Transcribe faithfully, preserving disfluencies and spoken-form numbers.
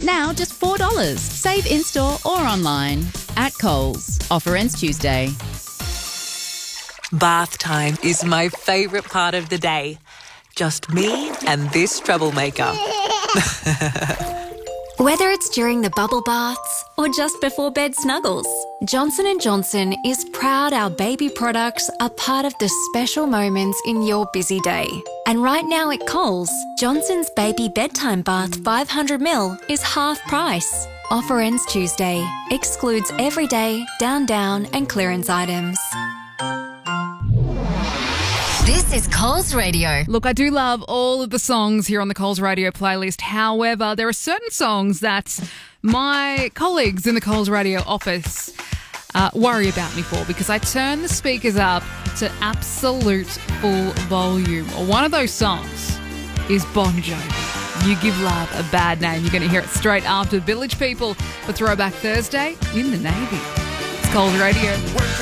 Now just four dollars. Save in-store or online. At Coles. Offer ends Tuesday. Bath time is my favourite part of the day. Just me and this troublemaker. Whether it's during the bubble baths or just before bed snuggles, Johnson and Johnson is proud our baby products are part of the special moments in your busy day. And right now at Coles, Johnson's Baby Bedtime Bath five hundred milliliters is half price. Offer ends Tuesday. Excludes everyday, down down and clearance items. This is Coles Radio. Look, I do love all of the songs here on the Coles Radio playlist. However, there are certain songs that my colleagues in the Coles Radio office uh, worry about me for because I turn the speakers up to absolute full volume. One of those songs is Bon Jovi. You Give Love a Bad Name. You're going to hear it straight after Village People for Throwback Thursday in the Navy. It's Coles Radio.